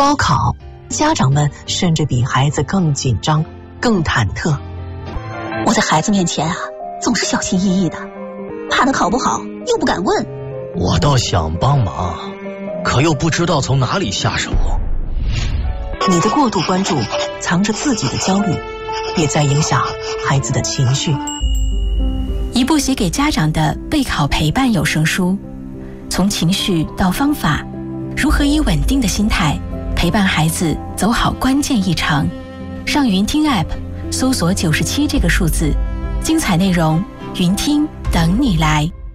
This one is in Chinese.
高考，家长们甚至比孩子更紧张、更忐忑。 我在孩子面前总是小心翼翼的，怕他考不好又不敢问。 我倒想帮忙，可又不知道从哪里下手。 你的过度关注藏着自己的焦虑，也在影响孩子的情绪。 一部写给家长的备考陪伴有声书，从情绪到方法，如何以稳定的心态陪伴孩子走好关键一程。上云听 App 搜索97这个数字，精彩内容云听等你来。